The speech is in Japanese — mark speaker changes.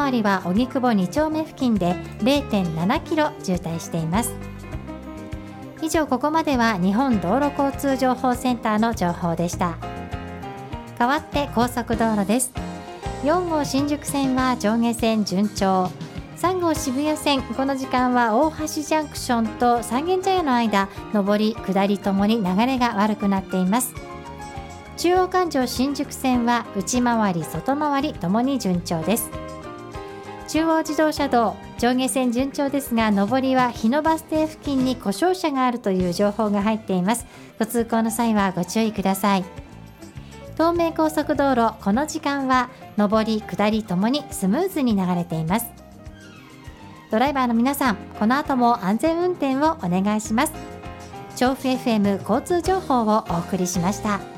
Speaker 1: 回りは荻窪2丁目付近で 0.7 キロ渋滞しています。以上、ここまでは日本道路交通情報センターの情報でした。代わって高速道路です。4号新宿線は上下線順調、3号渋谷線、この時間は大橋ジャンクションと三軒茶屋の間、上り下りともに流れが悪くなっています。中央環状新宿線は内回り外回りともに順調です。中央自動車道上下線順調ですが、上りは日野バス停付近に故障車があるという情報が入っています。ご通行の際はご注意ください。東名高速道路、この時間は上り下りともにスムーズに流れています。ドライバーの皆さん、この後も安全運転をお願いします。調布 FM 交通情報をお送りしました。